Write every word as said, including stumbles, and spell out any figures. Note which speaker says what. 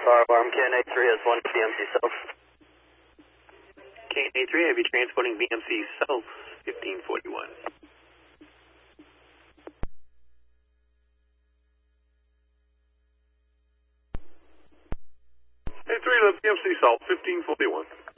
Speaker 1: Fire alarm, K N A three has one B M C South.
Speaker 2: K N A three, I'll be transporting B M C South, fifteen forty-one.
Speaker 3: A three to B M C South, fifteen forty-one.